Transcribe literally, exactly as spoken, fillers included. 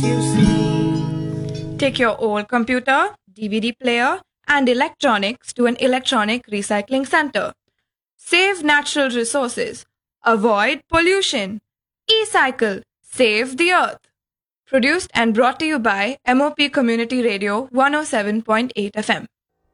you see. Take your old computer, D V D player, and electronics to an electronic recycling center. Save natural resources. Avoid pollution. E-cycle. Save the earth. Produced and brought to you by M O P Community Radio one oh seven point eight F M.